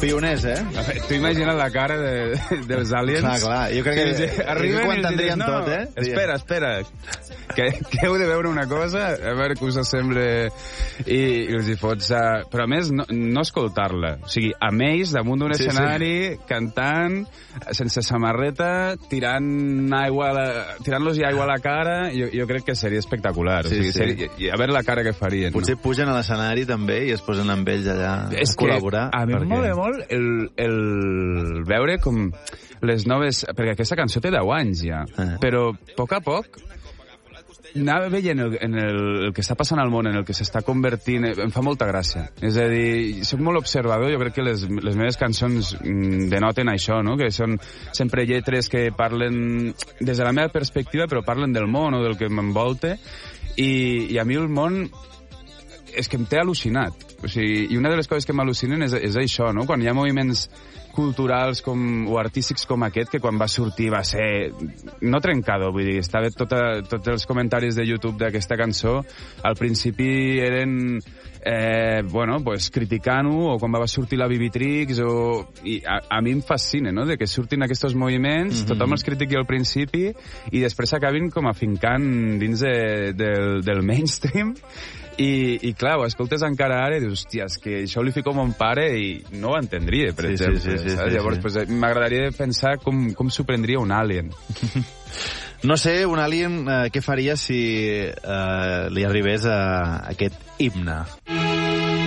Pioners, eh? Tu imagina't la cara dels aliens. Clar, jo crec que arriben ho entendrien no, tot, eh? Espera, que heu de veure una cosa, a veure què us sembla, i els hi fots... Però a més, no escoltar-la. O sigui, amb ells, damunt d'un escenari, cantant, sense samarreta, tirant-los aigua a la cara, jo crec que seria espectacular. O sigui, a veure la cara que farien. Potser pugen a l'escenari també i es posen amb ells allà a col·laborar. A mi em mola molt el veure com les noves... Perquè aquesta cançó té 10 anys ja, però a poc anava veient el que està passant al món, en el que s'està convertint, em fa molta gràcia. És a dir, soc molt observador, jo crec que les meves cançons denoten això, no? Que són sempre lletres que parlen des de la meva perspectiva, però parlen del món o del que m'envolta, i a mi el món és que em té al·lucinat. O sigui, i una de les coses que m'al·lucinen és això, no? Quan hi ha moviments culturals o artístics com aquest, que quan va sortir va ser no trencador, vull dir, estava tots els comentaris de YouTube d'aquesta cançó al principi eren criticant-ho, o quan va sortir la Vivitrix, i a mi em fascina, no?, de que surtin aquests moviments, tothom els critiqui al principi i després s'acabin com afincant dins del mainstream. I clar, ho escoltes encara ara i dius, hòstia, és que això li fico a mon pare i no ho entendria, per exemple. Llavors, m'agradaria pensar com s'ho prendria un alien. No sé, un alien, què faria si li arribés a aquest himne?